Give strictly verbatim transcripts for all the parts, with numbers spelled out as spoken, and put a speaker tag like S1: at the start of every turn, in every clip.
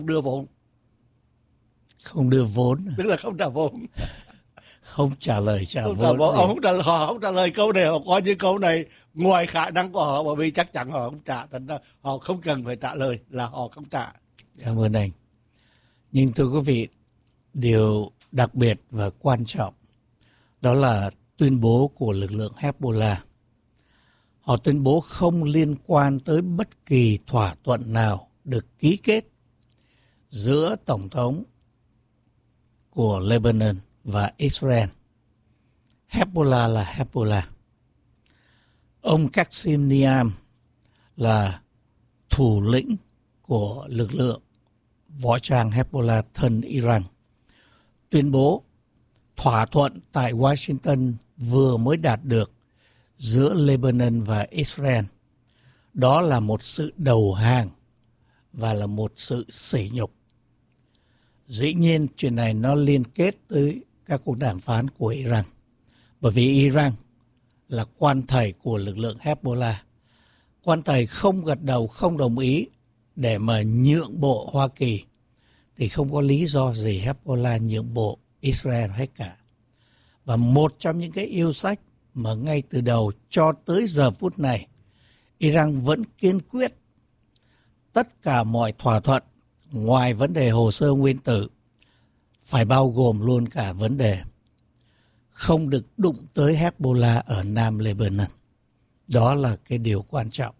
S1: đưa vốn.
S2: Không đưa vốn.
S1: Tức là không trả vốn.
S2: Không trả lời trả
S1: không
S2: vốn.
S1: Trả vốn. Họ, không trả, họ không trả lời câu này. Họ coi như câu này ngoài khả năng của họ, bởi vì chắc chắn họ không trả. Thành ra họ không cần phải trả lời là họ không trả.
S2: Cảm ơn anh. Nhưng thưa quý vị, điều đặc biệt và quan trọng đó là tuyên bố của lực lượng Hezbollah. Họ tuyên bố không liên quan tới bất kỳ thỏa thuận nào được ký kết giữa Tổng thống của Lebanon và Israel. Hezbollah là Hezbollah. Ông Qasim Niam là thủ lĩnh của lực lượng võ trang Hezbollah thân Iran tuyên bố thỏa thuận tại Washington vừa mới đạt được giữa Lebanon và Israel. Đó là một sự đầu hàng và là một sự sỉ nhục. Dĩ nhiên chuyện này nó liên kết tới các cuộc đàm phán của Iran. Bởi vì Iran là quan thầy của lực lượng Hezbollah. Quan thầy không gật đầu, không đồng ý để mà nhượng bộ Hoa Kỳ thì không có lý do gì Hezbollah nhượng bộ Israel hết cả. Và một trong những cái yêu sách mà ngay từ đầu cho tới giờ phút này Iran vẫn kiên quyết tất cả mọi thỏa thuận ngoài vấn đề hồ sơ nguyên tử phải bao gồm luôn cả vấn đề không được đụng tới Hezbollah ở Nam Lebanon. Đó là cái điều quan trọng.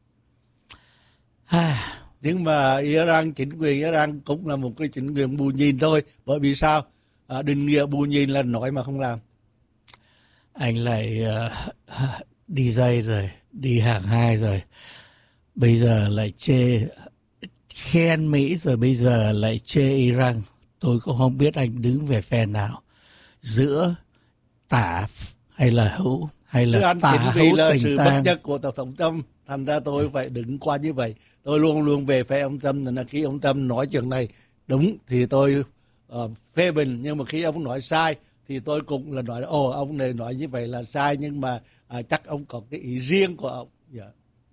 S1: À, nhưng mà Iran, chính quyền Iran cũng là một cái chính quyền bù nhìn thôi. Bởi vì sao? À, định nghĩa bù nhìn là nói mà không làm.
S2: Anh lại uh, đi dây rồi, đi hàng hai rồi. Bây giờ lại chê, khen Mỹ rồi bây giờ lại chê Iran. Tôi cũng không biết anh đứng về phe nào. Giữa tả hay là hữu, hay là
S1: anh
S2: tả hữu
S1: là
S2: tình
S1: sự
S2: tang.
S1: bất nhất của Tổng thống Trump. Thành ra tôi phải đứng qua như vậy. Tôi luôn luôn về phe ông Trump. Nên là khi ông Trump nói chuyện này đúng thì tôi uh, phê bình. Nhưng mà khi ông nói sai thì tôi cũng là nói ồ ông này nói như vậy là sai. Nhưng mà uh, chắc ông có cái ý riêng của ông. Yeah.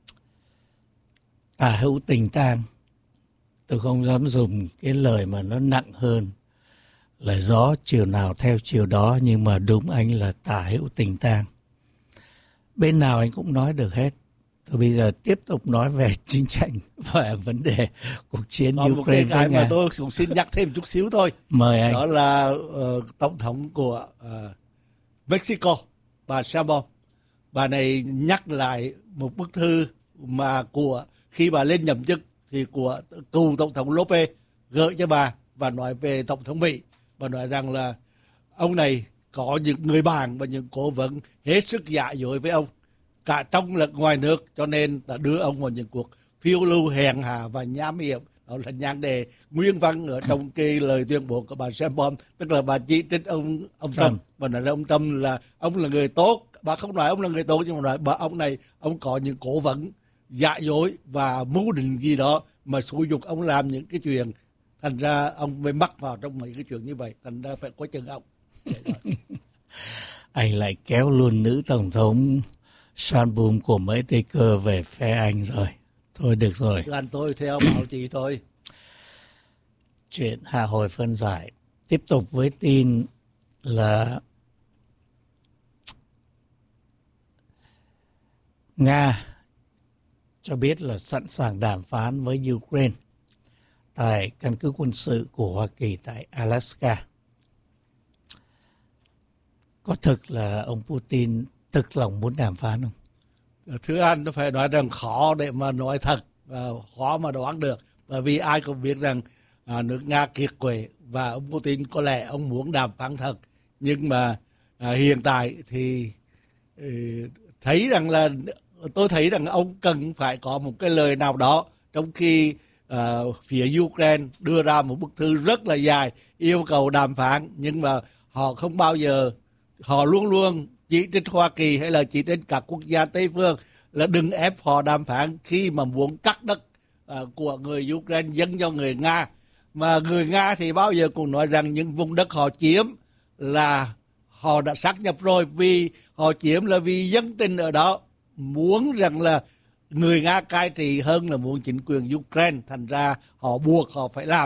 S2: Tả hữu tình tang. Tôi không dám dùng cái lời mà nó nặng hơn là gió chiều nào theo chiều đó, nhưng mà đúng anh là tả hữu tình tang. Bên nào anh cũng nói được hết. Thôi bây giờ tiếp tục nói về chiến tranh và vấn đề cuộc chiến
S1: Còn
S2: Ukraine
S1: một cái, cái
S2: với Nga.
S1: mà tôi cũng xin nhắc thêm chút xíu thôi.
S2: Mời anh.
S1: Đó là uh, Tổng thống của uh, Mexico, bà Sheinbaum. Bà này nhắc lại một bức thư mà của khi bà lên nhậm chức thì của cựu Tổng thống López gửi cho bà và nói về Tổng thống Mỹ. Bà nói rằng là ông này có những người bạn và những cố vấn hết sức giả dối với ông, cả trong lẫn ngoài nước, cho nên đã đưa ông vào những cuộc phiêu lưu hèn hạ và nham hiểm. Đó là nhan đề nguyên văn ở trong cái lời tuyên bố của bà Sheinbaum, tức là bà chỉ trích ông ông Trump. Trump và nói là ông Trump là ông là người tốt. Bà không nói ông là người tốt, nhưng mà nói bà ông này ông có những cố vấn giả dối và mưu định gì đó mà xúi dục ông làm những cái chuyện, thành ra ông mới mắc vào trong mấy cái chuyện như vậy. Thành ra phải có chừng ông.
S2: Anh lại kéo luôn nữ tổng thống Sheinbaum của Mỹ Tây Cơ về phe anh rồi. Thôi được rồi.
S1: Anh tôi theo báo chí thôi.
S2: Chuyện hạ hồi phân giải. Tiếp tục với tin là Nga cho biết là sẵn sàng đàm phán với Ukraine tại căn cứ quân sự của Hoa Kỳ tại Alaska. Có thực là ông Putin thực lòng muốn đàm phán không?
S1: Thưa anh, nó phải nói rằng khó để mà nói thật, khó mà đoán được. Bởi vì ai cũng biết rằng à, nước Nga kiệt quệ và ông Putin có lẽ ông muốn đàm phán thật. Nhưng mà à, hiện tại thì ừ, thấy rằng là tôi thấy rằng ông cần phải có một cái lời nào đó, trong khi à, phía Ukraine đưa ra một bức thư rất là dài yêu cầu đàm phán, nhưng mà họ không bao giờ, họ luôn luôn chỉ trích Hoa Kỳ hay là chỉ trích các quốc gia Tây phương là đừng ép họ đàm phán khi mà muốn cắt đất uh, của người Ukraine dâng cho người Nga. Mà người Nga thì bao giờ cũng nói rằng những vùng đất họ chiếm là họ đã sát nhập rồi, vì họ chiếm là vì dân tình ở đó muốn rằng là người Nga cai trị hơn là muốn chính quyền Ukraine, thành ra họ buộc họ phải làm.